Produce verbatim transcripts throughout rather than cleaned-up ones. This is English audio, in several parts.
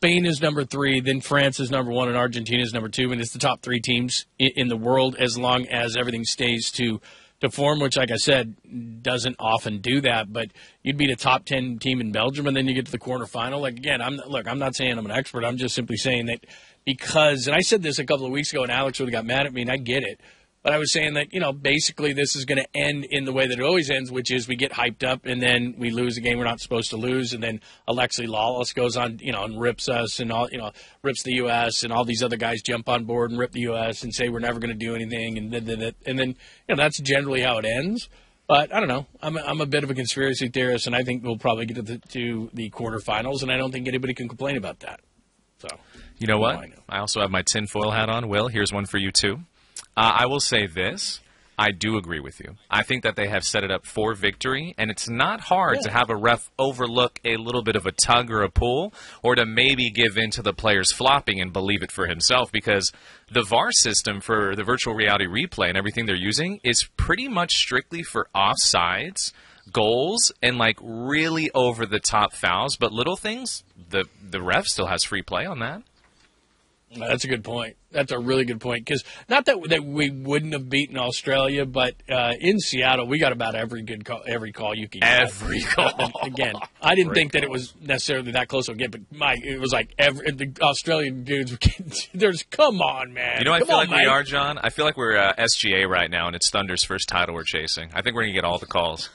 Spain is number three, then France is number one, and Argentina is number two, and it's the top three teams in, in the world as long as everything stays to to form, which, like I said, doesn't often do that. But you'd beat a top ten team in Belgium, and then you get to the quarterfinal. Like, again, I'm look, I'm not saying I'm an expert. I'm just simply saying that because, and I said this a couple of weeks ago, and Alex really got mad at me, and I get it. But I was saying that, you know, basically this is going to end in the way that it always ends, which is we get hyped up and then we lose a game we're not supposed to lose, and then Alexi Lawless goes on, you know, and rips us and all, you know, rips the U S, and all these other guys jump on board and rip the U S and say we're never going to do anything, and then, and then, you know, that's generally how it ends. But I don't know. I'm a, I'm a bit of a conspiracy theorist, and I think we'll probably get to the, to the quarterfinals, and I don't think anybody can complain about that. So, you know what? I, know. I also have my tinfoil hat on. Will, here's one for you too. Uh, I will say this. I do agree with you. I think that they have set it up for victory, and it's not hard yeah. to have a ref overlook a little bit of a tug or a pull, or to maybe give in to the player's flopping and believe it for himself, because the V A R system for the virtual reality replay and everything they're using is pretty much strictly for offsides, goals, and like really over-the-top fouls. But little things, the, the ref still has free play on that. That's a good point. That's a really good point. Because not that that we wouldn't have beaten Australia, but uh, in Seattle, we got about every good call, every call you can get. Every call. Again, I didn't Great think that call. it was necessarily that close of a game, but my, it was like every the Australian dudes were getting, there's, come on, man. You know what come I feel on, like we Mike. are, John? I feel like we're uh, S G A right now, and it's Thunder's first title we're chasing. I think we're going to get all the calls.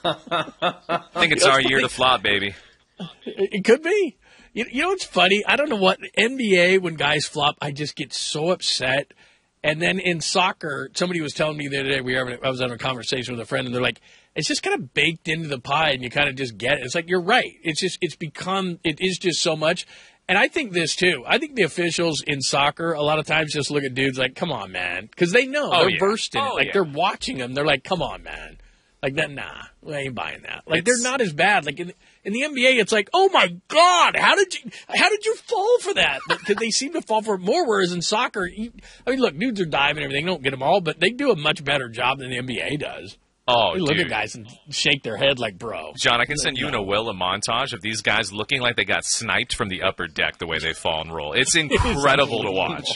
I think it's our year to flop, baby. It could be. You, you know what's funny? I don't know what N B A, when guys flop, I just get so upset. And then in soccer, somebody was telling me the other day, we were having, I was having a conversation with a friend, and they're like, it's just kind of baked into the pie, and you kind of just get it. It's like, you're right. It's just, it's become, it is just so much. And I think this, too. I think the officials in soccer a lot of times just look at dudes like, come on, man. Because they know. Oh, they're yeah. versed in Oh, it. Like, yeah. they're watching them. They're like, come on, man. Like, that, nah, we ain't buying that. Like, It's- they're not as bad. Like, in, in the N B A, it's like, oh, my God, how did you how did you fall for that? Because they seem to fall for it more, whereas in soccer, you, I mean, look, dudes are diving and everything. Don't get them all, but they do a much better job than the N B A does. Oh, They look dude. at guys and shake their head like, bro. John, I can send you and a Will a montage of these guys looking like they got sniped from the upper deck the way they fall and roll. It's incredible to watch.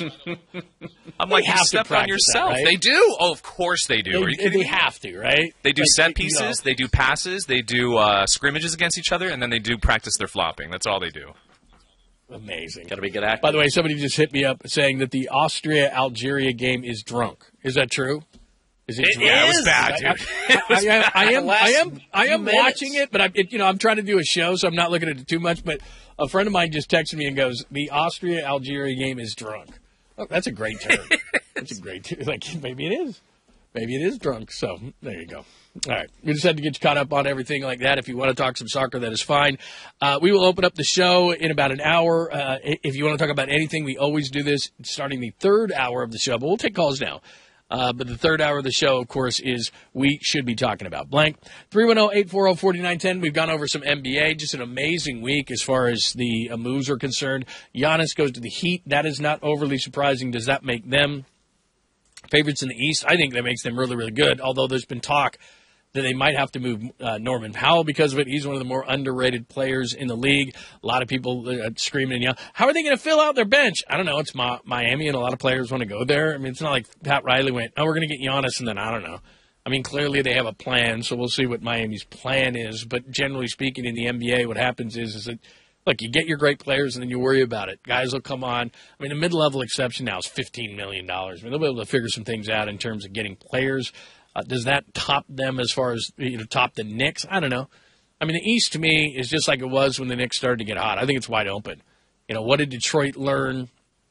I'm like, They you have to stepped on practice yourself. that, right? They do. Oh, of course they do. They, Are you kidding they me? have to, right? They do Like, set you pieces, know. they do passes, they do uh, scrimmages against each other, and then they do practice their flopping. That's all they do. Amazing. Got to be good acting. By the way, somebody just hit me up saying that the Austria-Algeria game is drunk. Is that true? Is it? It drunk? yeah, it was is. bad, I, dude. I, I, I am. I am. I am minutes. watching it, but I, it, you know, I'm trying to do a show, so I'm not looking at it too much. But a friend of mine just texted me and goes, "The Austria-Algeria game is drunk." Oh, that's a great term. That's a great term. Like, maybe it is. Maybe it is drunk. So there you go. All right. We just had to get you caught up on everything like that. If you want to talk some soccer, that is fine. Uh, we will open up the show in about an hour. Uh, if you want to talk about anything, we always do this starting the third hour of the show, but we'll take calls now. Uh, but the third hour of the show, of course, is We Should Be Talking About Blank. three one zero, eight four zero, four nine one zero. We've gone over some N B A. Just an amazing week as far as the uh, moves are concerned. Giannis goes to the Heat. That is not overly surprising. Does that make them favorites in the East? I think that makes them really, really good, although there's been talk that they might have to move uh, Norman Powell because of it. He's one of the more underrated players in the league. A lot of people uh, screaming and yelling, how are they going to fill out their bench? I don't know. It's Ma- Miami, and a lot of players want to go there. I mean, it's not like Pat Riley went, oh, we're going to get Giannis, and then I don't know. I mean, clearly they have a plan, so we'll see what Miami's plan is. But generally speaking, in the N B A, what happens is, is that, look, you get your great players, and then you worry about it. Guys will come on. I mean, the mid-level exception now is fifteen million dollars. I mean, they'll be able to figure some things out in terms of getting players. Uh, does that top them as far as, you know, top the Knicks? I don't know. I mean, the East to me is just like it was when the Knicks started to get hot. I think it's wide open. You know, what did Detroit learn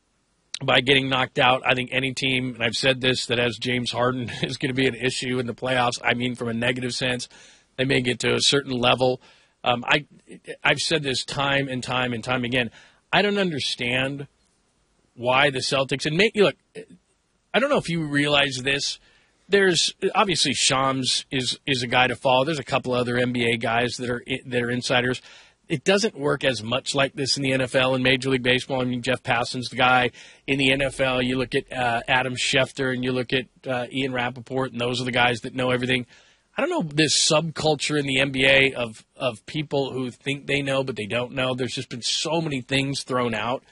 by getting knocked out? I think any team, and I've said this, that has James Harden is going to be an issue in the playoffs. I mean, from a negative sense, they may get to a certain level. Um, I, I've said this time and time and time again. I don't understand why the Celtics, and make, look, I don't know if you realize this. There's obviously Shams is is a guy to follow. There's a couple other N B A guys that are that are insiders. It doesn't work as much like this in the N F L and Major League Baseball. I mean, Jeff Passan's the guy in the N F L. You look at uh, Adam Schefter and you look at uh, Ian Rappaport, and those are the guys that know everything. I don't know this subculture in the N B A of of people who think they know but they don't know. There's just been so many things thrown out